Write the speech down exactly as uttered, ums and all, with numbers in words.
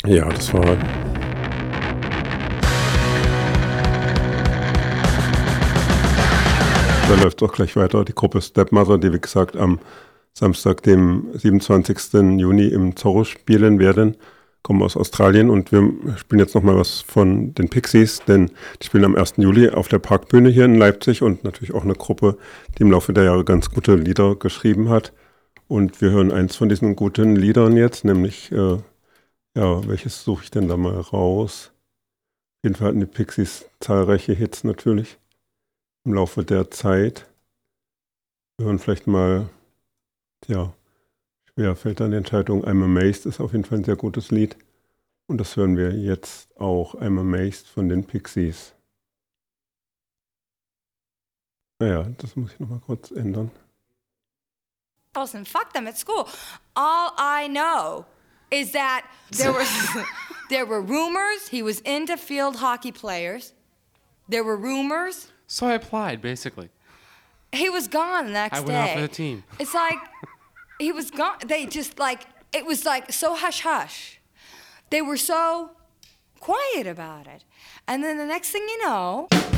Ja, das war da läuft's auch gleich weiter. Die Gruppe Stepmother, die wie gesagt am Samstag, dem siebenundzwanzigsten Juni im Zorro spielen werden, kommen aus Australien und wir spielen jetzt nochmal was von den Pixies, denn die spielen am ersten Juli auf der Parkbühne hier in Leipzig und natürlich auch eine Gruppe, die im Laufe der Jahre ganz gute Lieder geschrieben hat. Und wir hören eins von diesen guten Liedern jetzt, nämlich, äh, ja, welches suche ich denn da mal raus? Auf jeden Fall hatten die Pixies zahlreiche Hits natürlich im Laufe der Zeit. Wir hören vielleicht mal, ja, schwer fällt dann die Entscheidung. I'm Amazed ist auf jeden Fall ein sehr gutes Lied. Und das hören wir jetzt auch, I'm Amazed von den Pixies. Naja, das muss ich nochmal kurz ändern. And fuck them at school. All I know is that there was there were rumors he was into field hockey players. There were rumors. So I applied, basically. He was gone the next I went day. out for the team. It's like he was gone. They just like it was like so hush hush. They were so quiet about it, and then the next thing you know.